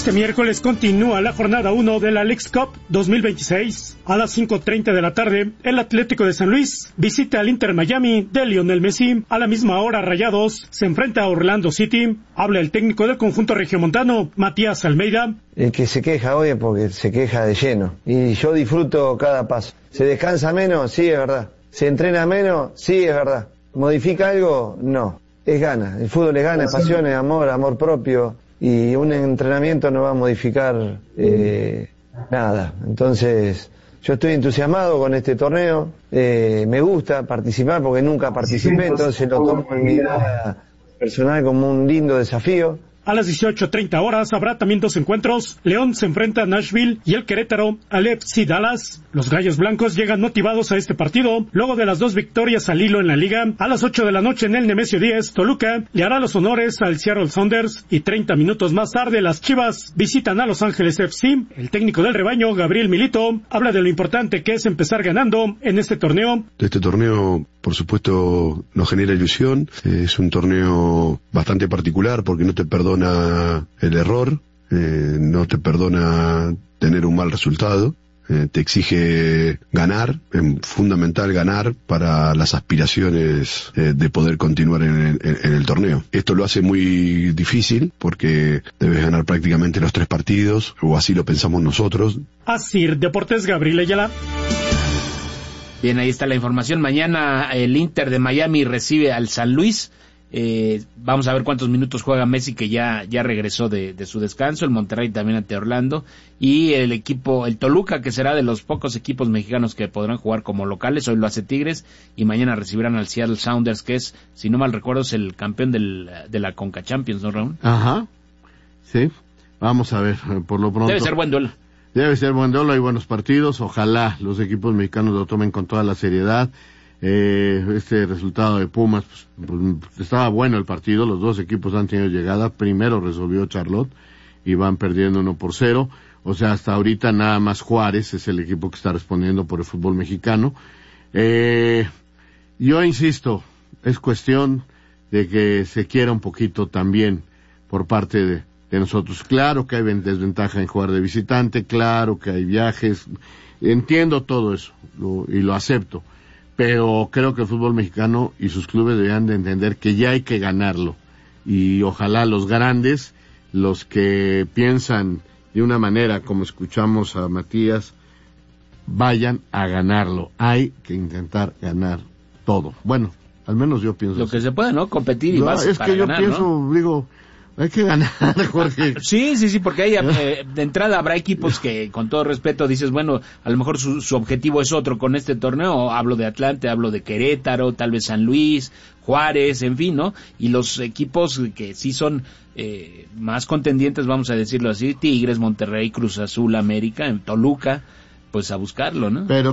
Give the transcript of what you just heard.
Este miércoles continúa la jornada 1 de la Leagues Cup 2026. A las 5:30 de la tarde, el Atlético de San Luis visita al Inter Miami de Lionel Messi. A la misma hora, Rayados se enfrenta a Orlando City. Habla el técnico del conjunto regiomontano, Matías Almeida. El que se queja hoy es porque se queja de lleno. Y yo disfruto cada paso. ¿Se descansa menos? Sí, es verdad. ¿Se entrena menos? Sí, es verdad. ¿Modifica algo? No. Es gana. El fútbol es gana, es pasión, es amor propio. Y un entrenamiento no va a modificar nada. Entonces, yo estoy entusiasmado con este torneo. Me gusta participar porque nunca participé, entonces lo tomo en mi vida personal como un lindo desafío. A las 18:30 horas habrá también dos encuentros. León se enfrenta a Nashville y el Querétaro al FC Dallas. Los Gallos Blancos llegan motivados a este partido, luego de las 2 victorias al hilo en la liga. A las 8 de la noche en el Nemesio 10, Toluca le hará los honores al Seattle Sounders y 30 minutos más tarde las Chivas visitan a Los Ángeles FC. El técnico del rebaño, Gabriel Milito, habla de lo importante que es empezar ganando en este torneo. Este torneo, por supuesto, nos genera ilusión. Es un torneo bastante particular porque no te perdona el error, no te perdona tener un mal resultado, te exige ganar, es fundamental ganar para las aspiraciones de poder continuar en el torneo. Esto lo hace muy difícil porque debes ganar prácticamente los 3 partidos, o así lo pensamos nosotros. Asir Deportes, Gabriel Ayala. Bien, ahí está la información. Mañana el Inter de Miami recibe al San Luis. Vamos a ver cuántos minutos juega Messi, que ya regresó de su descanso. El Monterrey también ante Orlando. Y el Toluca, que será de los pocos equipos mexicanos que podrán jugar como locales. Hoy lo hace Tigres. Y mañana recibirán al Seattle Sounders, que es, si no mal recuerdo, es el campeón de la Conca Champions, ¿no, Raúl? Ajá. Sí. Vamos a ver, por lo pronto. Debe ser buen duelo. Hay buenos partidos. Ojalá los equipos mexicanos lo tomen con toda la seriedad. Este resultado de Pumas, pues, estaba bueno el partido, los dos equipos han tenido llegada. Primero resolvió Charlotte y van perdiendo 1-0, o sea, hasta ahorita nada más Juárez es el equipo que está respondiendo por el fútbol mexicano. Yo insisto, es cuestión de que se quiera un poquito también por parte de nosotros. Claro que hay desventaja en jugar de visitante, claro que hay viajes, entiendo todo eso y lo acepto. Pero creo que el fútbol mexicano y sus clubes deberían de entender que ya hay que ganarlo. Y ojalá los grandes, los que piensan de una manera como escuchamos a Matías, vayan a ganarlo. Hay que intentar ganar todo. Bueno, al menos yo pienso lo así. Que se puede, ¿no? Competir y más es para que yo ganar, pienso, ¿no? Digo, hay que ganar, Jorge. Sí, porque hay, de entrada habrá equipos que, con todo respeto, dices, bueno, a lo mejor su objetivo es otro con este torneo. Hablo de Atlante, hablo de Querétaro, tal vez San Luis, Juárez, en fin, ¿no? Y los equipos que sí son más contendientes, vamos a decirlo así, Tigres, Monterrey, Cruz Azul, América, en Toluca, pues a buscarlo, ¿no? Pero